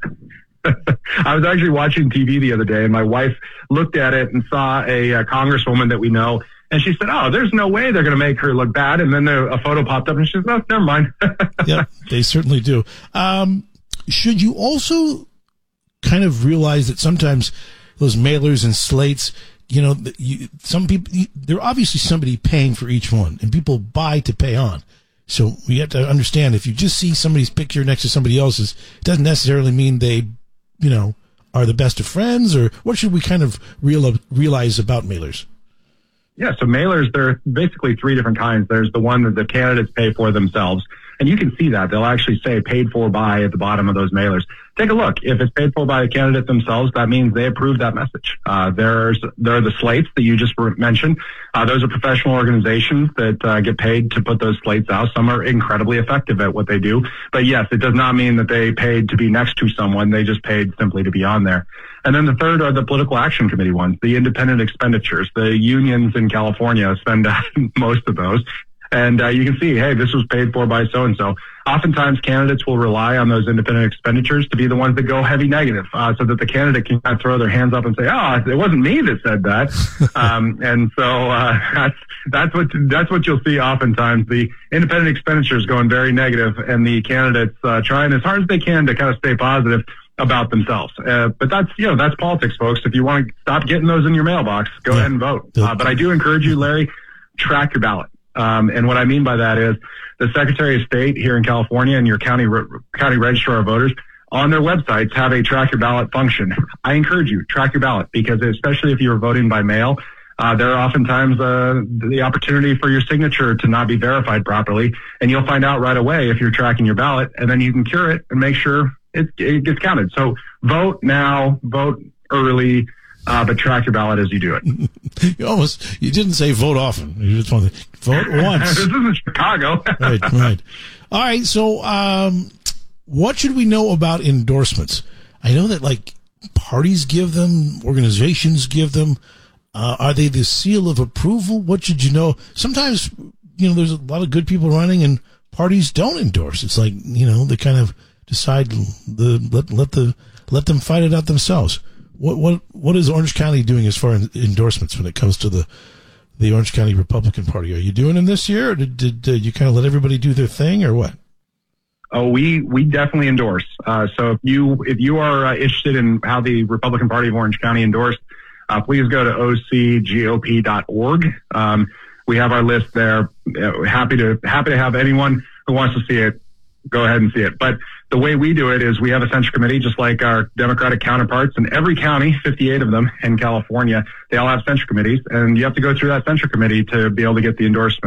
I was actually watching T V the other day, and my wife looked at it and saw a, a congresswoman that we know, and she said, "Oh, there's no way they're going to make her look bad." And then the, a photo popped up, and she said, "No, never mind." Yeah, they certainly do. Um, should you also kind of realize that sometimes those mailers and slates, you know, you, some people, you, they're obviously somebody paying for each one, and people buy to pay on. So we have to understand, if you just see somebody's picture next to somebody else's, it doesn't necessarily mean they, you know, are the best of friends. Or what should we kind of real, realize about mailers? Yeah, so mailers, there are basically three different kinds. There's the one that the candidates pay for themselves, and you can see that. They'll actually say paid for by at the bottom of those mailers. Take a look. If it's paid for by the candidate themselves, that means they approve that message. Uh, there's, there are the slates that you just mentioned. Uh, those are professional organizations that uh, get paid to put those slates out. Some are incredibly effective at what they do. But yes, it does not mean that they paid to be next to someone. They just paid simply to be on there. And then the third are the political action committee ones, the independent expenditures. The unions in California spend most of those. And uh, you can see, hey, this was paid for by so-and-so. Oftentimes, candidates will rely on those independent expenditures to be the ones that go heavy negative, uh, so that the candidate can kind of throw their hands up and say, oh, it wasn't me that said that. um, and so uh, that's that's what that's what you'll see oftentimes. The independent expenditures going very negative, and the candidates uh, trying as hard as they can to kind of stay positive about themselves. Uh, but that's, you know, that's politics, folks. If you want to stop getting those in your mailbox, go yeah. ahead and vote. Uh, but I do encourage you, Larry, track your ballot. Um, and what I mean by that is the Secretary of State here in California and your county re- county registrar of voters on their websites have a track your ballot function. I encourage you, track your ballot, because especially if you're voting by mail, uh, there are oftentimes uh, the opportunity for your signature to not be verified properly, and you'll find out right away if you're tracking your ballot, and then you can cure it and make sure it, it gets counted. So vote now, vote early. Uh, but track your ballot as you do it. You almost, you didn't say vote often. You just want to vote once. This isn't Chicago. Right, right. All right. So, um, what should we know about endorsements? I know that like parties give them, organizations give them. Uh, are they the seal of approval? What should you know? Sometimes, you know, there's a lot of good people running and parties don't endorse. It's like, you know, they kind of decide the, let, let the, let them fight it out themselves. What what what is Orange County doing as far as endorsements when it comes to the the Orange County Republican Party? Are you doing them this year, or did, did uh, you kind of let everybody do their thing, or what? Oh, we we definitely endorse. Uh, so if you if you are uh, interested in how the Republican Party of Orange County endorsed, uh, please go to O C G O P dot org. Um, we have our list there. Uh, happy to happy to have anyone who wants to see it go ahead and see it. But the way we do it is we have a Central Committee, just like our Democratic counterparts in every county, fifty-eight of them in California. They all have Central Committees, and you have to go through that Central Committee to be able to get the endorsement.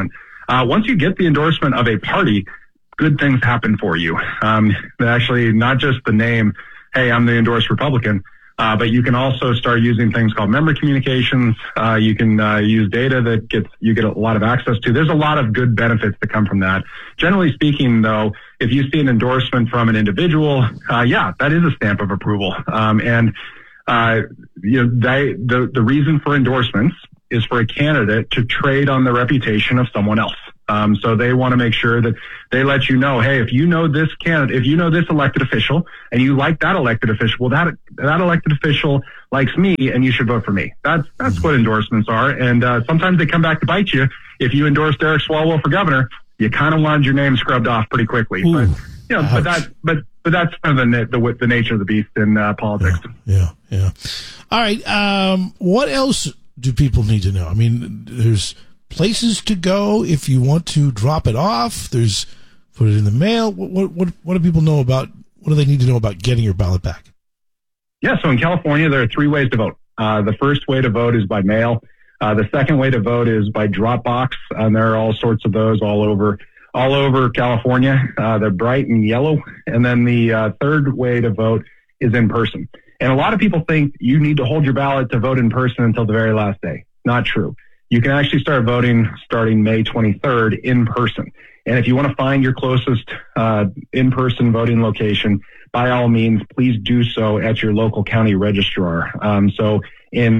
uh, once you get the endorsement of a party, good things happen for you. Um, actually, not just the name, hey, I'm the endorsed Republican, uh, but you can also start using things called member communications. Uh, you can uh, use data that gets you get a lot of access to. There's a lot of good benefits that come from that. Generally speaking, though, if you see an endorsement from an individual, uh, yeah, that is a stamp of approval. Um, and uh, you know, they, the the reason for endorsements is for a candidate to trade on the reputation of someone else. Um, so they want to make sure that they let you know, hey, if you know this candidate, if you know this elected official and you like that elected official, well, that, that elected official likes me and you should vote for me. That's, that's what endorsements are. And, uh, sometimes they come back to bite you. If you endorse Derek Swalwell for governor, you kind of want your name scrubbed off pretty quickly. Ooh, but, you know, ouch. but that, but, but that's kind of the, the, the nature of the beast in, uh, politics. Yeah. Yeah. yeah. All right. Um, what else do people need to know? I mean, there's places to go if you want to drop it off. There's put it in the mail. What, what, what do people know about, what do they need to know about getting your ballot back? Yeah. So in California, there are three ways to vote. Uh, the first way to vote is by mail. Uh, the second way to vote is by drop box. And there are all sorts of those all over, all over California. Uh, they're bright and yellow. And then the uh, third way to vote is in person. And a lot of people think you need to hold your ballot to vote in person until the very last day. Not true. You can actually start voting starting May twenty-third in person. And if you want to find your closest uh, in-person voting location, by all means, please do so at your local county registrar. Um, so in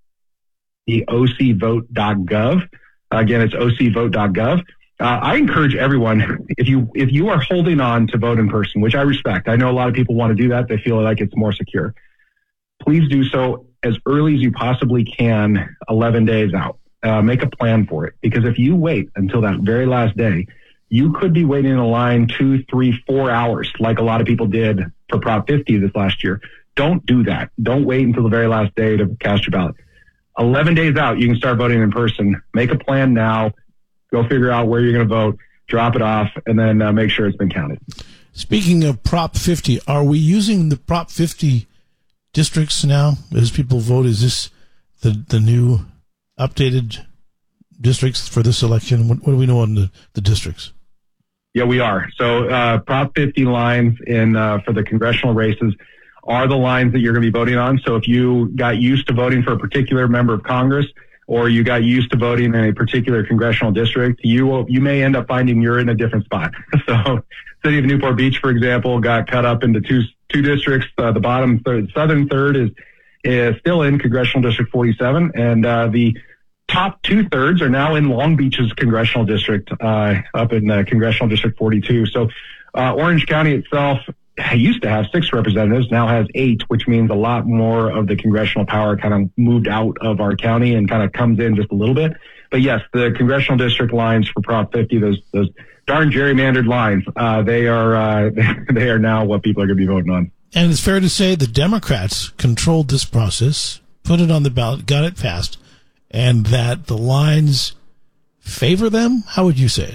the o c vote dot gov, again, it's o c vote dot gov. Uh, I encourage everyone, if you if you are holding on to vote in person, which I respect, I know a lot of people want to do that. They feel like it's more secure. Please do so as early as you possibly can, eleven days out. Uh, make a plan for it, because if you wait until that very last day, you could be waiting in a line two, three, four hours, like a lot of people did for Prop fifty this last year. Don't do that. Don't wait until the very last day to cast your ballot. eleven days out, you can start voting in person. Make a plan now. Go figure out where you're going to vote, drop it off, and then uh, make sure it's been counted. Speaking of Prop fifty, are we using the Prop fifty districts now as people vote? Is this the the new updated districts for this election? What, what do we know on the, the districts? Yeah, we are. So uh, Prop fifty lines in uh, for the congressional races are the lines that you're going to be voting on. So if you got used to voting for a particular member of Congress, or you got used to voting in a particular congressional district, you will, you may end up finding you're in a different spot. So City of Newport Beach, for example, got cut up into two two districts. Uh, the bottom third, southern third is is still in Congressional District forty-seven, and uh, the top two thirds are now in Long Beach's congressional district, uh, up in uh, Congressional District forty-two. So uh, Orange County itself used to have six representatives, now has eight, which means a lot more of the congressional power kind of moved out of our county and kind of comes in just a little bit. But yes, the congressional district lines for Prop fifty, those those darn gerrymandered lines, uh, they are uh, they are now what people are going to be voting on. And it's fair to say the Democrats controlled this process, put it on the ballot, got it passed, and that the lines favor them? How would you say it?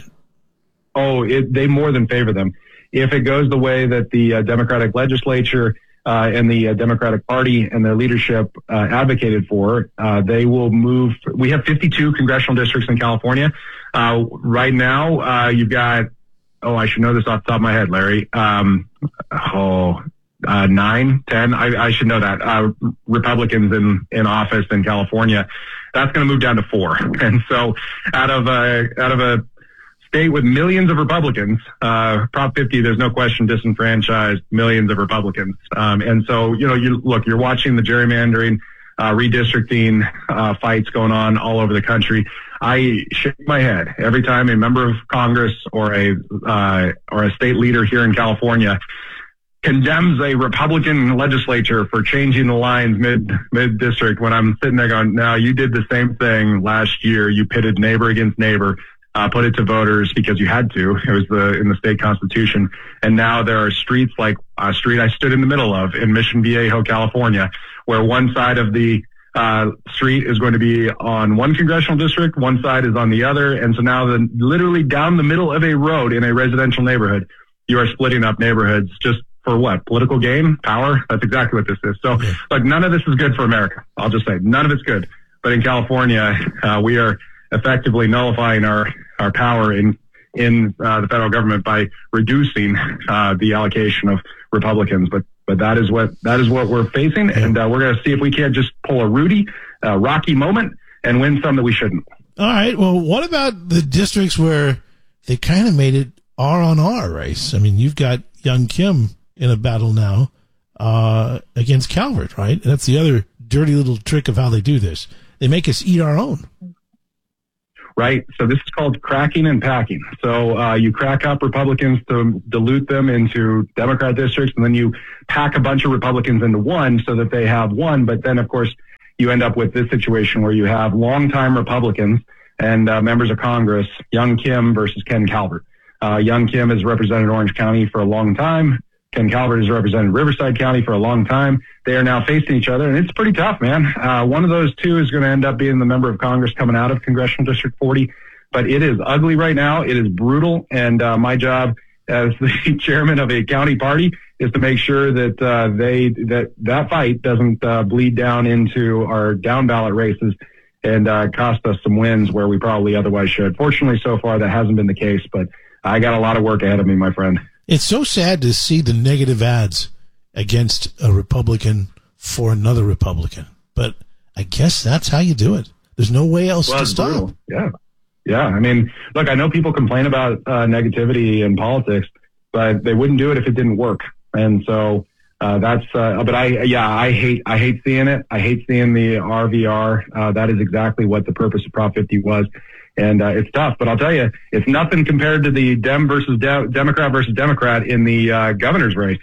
Oh, it, they more than favor them. If it goes the way that the uh, Democratic legislature uh, and the uh, Democratic Party and their leadership uh, advocated for, uh, they will move. We have fifty-two congressional districts in California. Uh, right now, uh, you've got, oh, I should know this off the top of my head, Larry. Um, oh, uh, nine, ten, I, I should know that. Uh, Republicans in, in office in California. That's going to move down to four. And so out of a, out of a state with millions of Republicans, uh, Prop fifty, there's no question disenfranchised millions of Republicans. Um, and so, you know, you look, you're watching the gerrymandering, uh, redistricting, uh, fights going on all over the country. I shake my head every time a member of Congress or a, uh, or a state leader here in California condemns a Republican legislature for changing the lines mid mid district, when I'm sitting there going, no, you did the same thing last year. You pitted neighbor against neighbor, uh, put it to voters because you had to. It was the in the state constitution. And now there are streets like a street I stood in the middle of in Mission Viejo, California, where one side of the uh street is going to be on one congressional district, one side is on the other. And so now the literally down the middle of a road in a residential neighborhood, you are splitting up neighborhoods just for what? Political gain? Power? That's exactly what this is. So, okay. Look, none of this is good for America. I'll just say none of it's good. But in California, uh, we are effectively nullifying our our power in in uh, the federal government by reducing uh, the allocation of Republicans. But but that is what that is what we're facing, and uh, we're going to see if we can't just pull a Rudy, uh, Rocky moment and win some that we shouldn't. All right. Well, what about the districts where they kind of made it R on R race? I mean, you've got Young Kim in a battle now uh, against Calvert, right? And that's the other dirty little trick of how they do this. They make us eat our own. Right. So this is called cracking and packing. So uh, you crack up Republicans to dilute them into Democrat districts, and then you pack a bunch of Republicans into one so that they have one. But then, of course, you end up with this situation where you have longtime Republicans and uh, members of Congress, Young Kim versus Ken Calvert. Uh, Young Kim has represented Orange County for a long time. Ken Calvert has represented Riverside County for a long time. They are now facing each other, and it's pretty tough, man. Uh, one of those two is going to end up being the member of Congress coming out of Congressional District forty, but it is ugly right now. It is brutal, and uh, my job as the chairman of a county party is to make sure that uh, they that that fight doesn't uh, bleed down into our down ballot races and uh, cost us some wins where we probably otherwise should. Fortunately, so far that hasn't been the case, but I got a lot of work ahead of me, my friend. It's so sad to see the negative ads against a Republican for another Republican, but I guess that's how you do it. There's no way else well, to stop. Brutal. Yeah. Yeah. I mean, look, I know people complain about uh, negativity in politics, but they wouldn't do it if it didn't work. And so uh, that's, uh, but I, yeah, I hate, I hate seeing it. I hate seeing the R V R. Uh, that is exactly what the purpose of Prop fifty was. And uh, it's tough, but I'll tell you, it's nothing compared to the Dem versus De- Democrat versus Democrat in the uh, governor's race.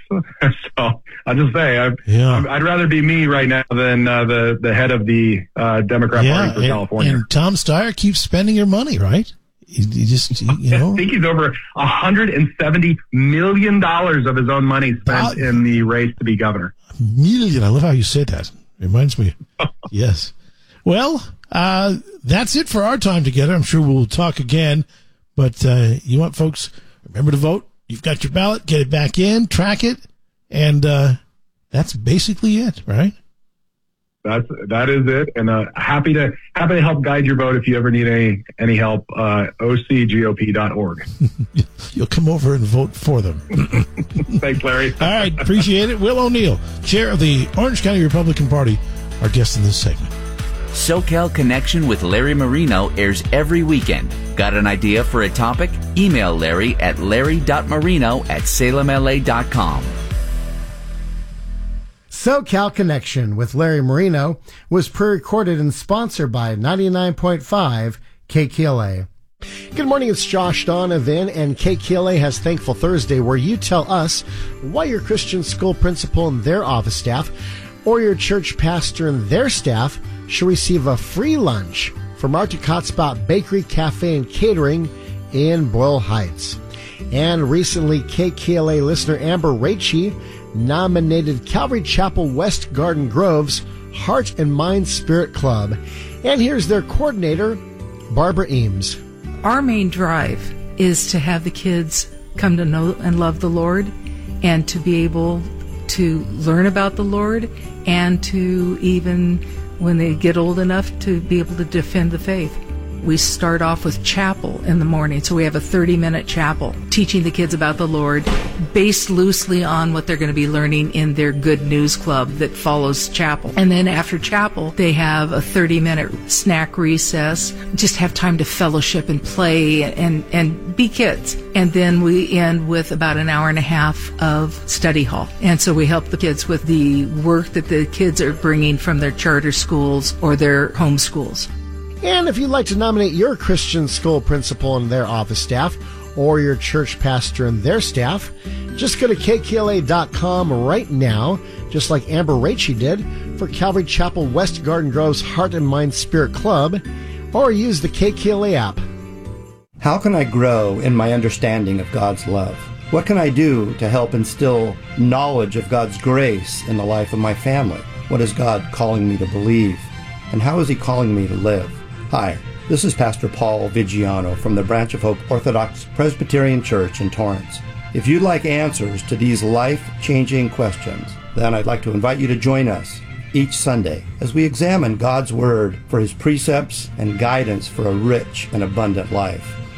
So I'll just say, I, yeah. I'd rather be me right now than uh, the the head of the uh, Democrat yeah, Party for and, California. And Tom Steyer keeps spending your money, right? You, you just, you know, I think he's over one hundred seventy million dollars of his own money spent uh, in the race to be governor. Million. I love how you say that. It reminds me. Yes. Well, uh, that's it for our time together. I'm sure we'll talk again. But uh, you want folks, remember to vote. You've got your ballot. Get it back in. Track it. And uh, that's basically it, right? That's that is it. And uh, happy to happy to help guide your vote if you ever need any any help. Uh, O C G O P dot org. You'll come over and vote for them. Thanks, Larry. All right, appreciate it. Will O'Neill, chair of the Orange County Republican Party, our guest in this segment. SoCal Connection with Larry Marino airs every weekend. Got an idea for a topic? Email Larry at larry dot marino at salem l a dot com. SoCal Connection with Larry Marino was pre-recorded and sponsored by ninety-nine point five K K L A. Good morning, it's Josh Donovan, and K K L A has Thankful Thursday, where you tell us why your Christian school principal and their office staff, or your church pastor and their staff, should receive a free lunch from Arctic Hot Spot Bakery, Cafe, and Catering in Boyle Heights. And recently, K K L A listener Amber Raichi nominated Calvary Chapel West Garden Grove's Heart and Mind Spirit Club. And here's their coordinator, Barbara Eames. Our main drive is to have the kids come to know and love the Lord, and to be able to learn about the Lord, and to even, when they get old enough, to be able to defend the faith. We start off with chapel in the morning, so we have a thirty-minute chapel teaching the kids about the Lord, based loosely on what they're going to be learning in their Good News Club that follows chapel. And then after chapel, they have a thirty-minute snack recess, just have time to fellowship and play and, and be kids. And then we end with about an hour and a half of study hall. And so we help the kids with the work that the kids are bringing from their charter schools or their home schools. And if you'd like to nominate your Christian school principal and their office staff, or your church pastor and their staff, just go to K K L A dot com right now, just like Amber Raichi did for Calvary Chapel West Garden Grove's Heart and Mind Spirit Club, or use the K K L A app. How can I grow in my understanding of God's love? What can I do to help instill knowledge of God's grace in the life of my family? What is God calling me to believe? And how is He calling me to live? Hi, this is Pastor Paul Vigiano from the Branch of Hope Orthodox Presbyterian Church in Torrance. If you'd like answers to these life-changing questions, then I'd like to invite you to join us each Sunday as we examine God's Word for His precepts and guidance for a rich and abundant life.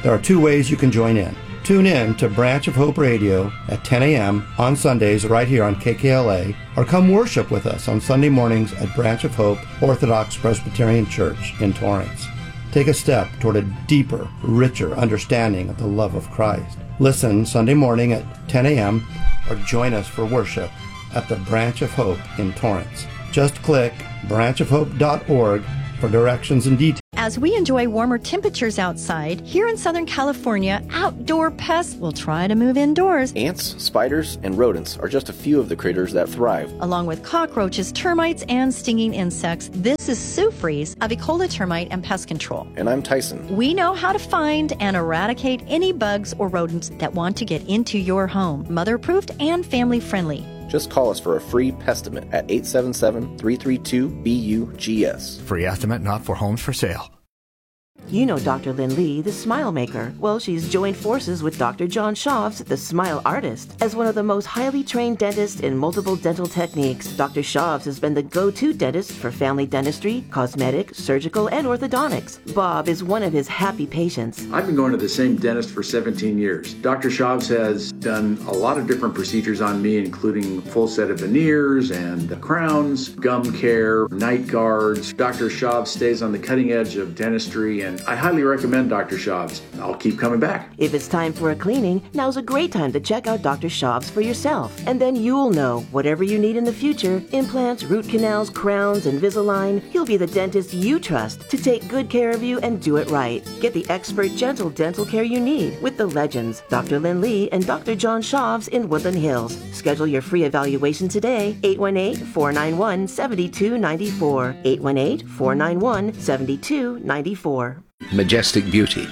There are two ways you can join in. Tune in to Branch of Hope Radio at ten a.m. on Sundays right here on K K L A, or come worship with us on Sunday mornings at Branch of Hope Orthodox Presbyterian Church in Torrance. Take a step toward a deeper, richer understanding of the love of Christ. Listen Sunday morning at ten a.m. or join us for worship at the Branch of Hope in Torrance. Just click branch of hope dot org for directions and details. As we enjoy warmer temperatures outside, here in Southern California, outdoor pests will try to move indoors. Ants, spiders, and rodents are just a few of the critters that thrive. Along with cockroaches, termites, and stinging insects, this is Sue Fries of Ecola Termite and Pest Control. And I'm Tyson. We know how to find and eradicate any bugs or rodents that want to get into your home. Mother-approved and family-friendly. Just call us for a free pestimate at eight seven seven, three three two, B U G S. Free estimate not for homes for sale. You know Doctor Lynn Lee, the Smile Maker. Well, she's joined forces with Doctor John Schaafs, the Smile Artist. As one of the most highly trained dentists in multiple dental techniques, Doctor Schaafs has been the go-to dentist for family dentistry, cosmetic, surgical, and orthodontics. Bob is one of his happy patients. I've been going to the same dentist for seventeen years. Doctor Schaafs has done a lot of different procedures on me, including full set of veneers and crowns, gum care, night guards. Doctor Schaafs stays on the cutting edge of dentistry, and I highly recommend Doctor Schaafs. I'll keep coming back. If it's time for a cleaning, now's a great time to check out Doctor Schaafs for yourself. And then you'll know whatever you need in the future, implants, root canals, crowns, Invisalign, he'll be the dentist you trust to take good care of you and do it right. Get the expert, gentle dental care you need with the legends, Doctor Lynn Lee and Doctor John Schaafs in Woodland Hills. Schedule your free evaluation today, eight one eight, four nine one, seven two nine four, eight one eight, four nine one, seven two nine four. Majestic beauty.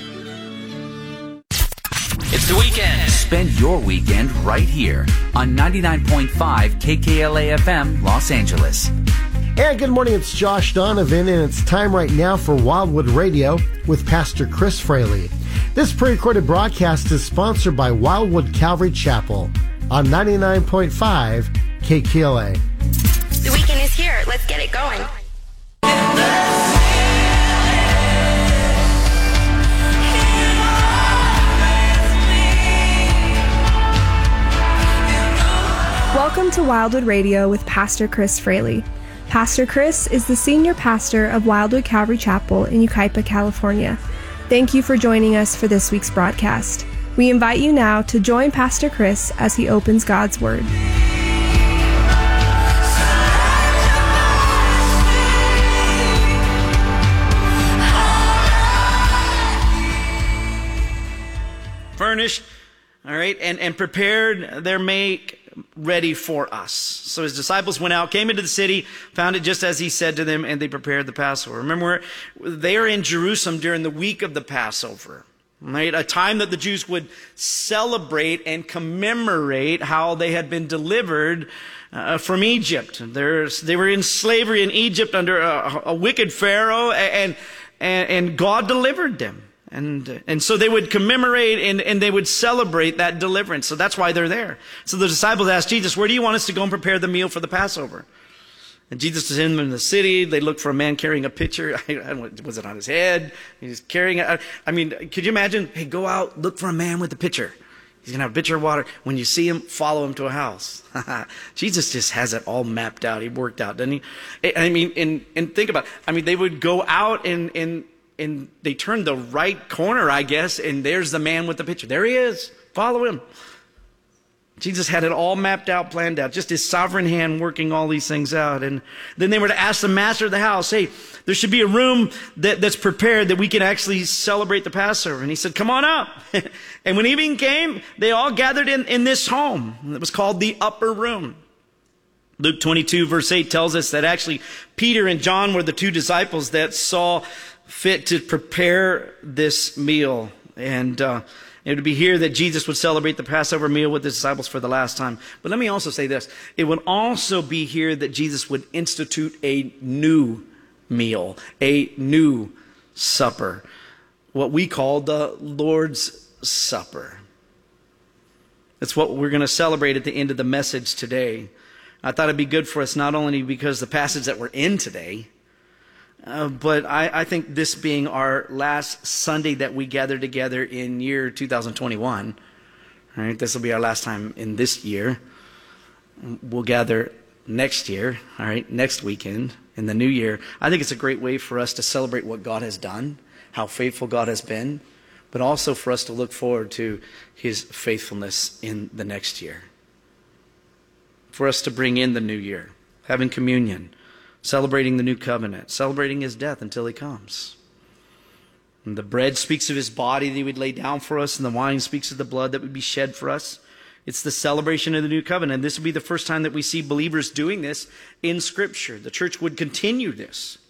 It's the weekend. Spend your weekend right here on ninety-nine point five K K L A F M, Los Angeles. And good morning, it's Josh Donovan, and it's time right now for Wildwood Radio with Pastor Chris Fraley. This pre-recorded broadcast is sponsored by Wildwood Calvary Chapel on ninety-nine point five K K L A. The weekend is here. Let's get it going. Welcome to Wildwood Radio with Pastor Chris Fraley. Pastor Chris is the senior pastor of Wildwood Calvary Chapel in Yucaipa, California. Thank you for joining us for this week's broadcast. We invite you now to join Pastor Chris as he opens God's Word. Furnished, all right, and, and prepared their make ready for us. So his disciples went out, came into the city, found it just as he said to them, and they prepared the Passover. Remember, they are in Jerusalem during the week of the Passover, right? A time that the Jews would celebrate and commemorate how they had been delivered uh, from Egypt. There's, they were in slavery in Egypt under a, a wicked Pharaoh, and, and, and God delivered them. And, and so they would commemorate and, and they would celebrate that deliverance. So that's why they're there. So the disciples asked Jesus, where do you want us to go and prepare the meal for the Passover? And Jesus is in the city. They look for a man carrying a pitcher. I don't know, was it on his head? He's carrying it. I mean, could you imagine? Hey, go out, look for a man with a pitcher. He's going to have a pitcher of water. When you see him, follow him to a house. Jesus just has it all mapped out. He worked out, doesn't he? I mean, and, and think about it. I mean, they would go out and, and, and they turned the right corner, I guess, and there's the man with the pitcher. There he is. Follow him. Jesus had it all mapped out, planned out, just his sovereign hand working all these things out. And then they were to ask the master of the house, hey, there should be a room that, that's prepared that we can actually celebrate the Passover. And he said, come on up. And when evening came, they all gathered in, in this home. It was called the upper room. Luke twenty-two verse eight tells us that actually Peter and John were the two disciples that saw fit to prepare this meal. And uh, it would be here that Jesus would celebrate the Passover meal with his disciples for the last time. But let me also say this. It would also be here that Jesus would institute a new meal, a new supper, what we call the Lord's Supper. That's what we're going to celebrate at the end of the message today. I thought it'd be good for us not only because the passage that we're in today, Uh, but I, I think this being our last Sunday that we gather together in year two thousand twenty-one, all right, this will be our last time in this year. We'll gather next year, all right, next weekend in the new year. I think it's a great way for us to celebrate what God has done, how faithful God has been, but also for us to look forward to his faithfulness in the next year. For us to bring in the new year, having communion, celebrating the new covenant, celebrating his death until he comes. And the bread speaks of his body that he would lay down for us, and the wine speaks of the blood that would be shed for us. It's the celebration of the new covenant. This will be the first time that we see believers doing this in Scripture. The church would continue this